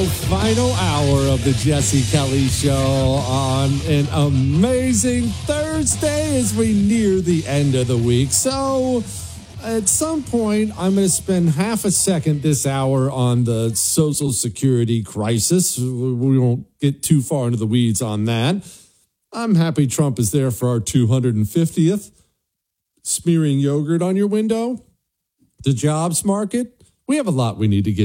final hour of the Jesse Kelly Show on an amazing Thursday as we near the end of the week. So at some point, I'm going to spend half a second this hour on the Social Security crisis. We won't get too far into the weeds on that. I'm happy Trump is there for our 250th. Smearing yogurt on your window. The jobs market. We have a lot we need to get